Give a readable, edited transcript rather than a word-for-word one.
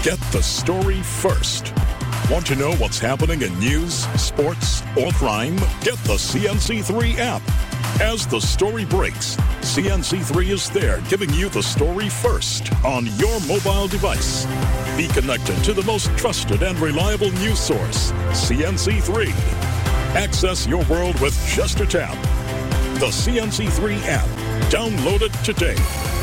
Get the story first. Want to know what's happening in news, sports, or crime? Get the CNC3 app. As the story breaks, CNC3 is there giving you the story first on your mobile device. Be connected to the most trusted and reliable news source, CNC3. Access your world with just a tap. The CNC3 app. Download it today.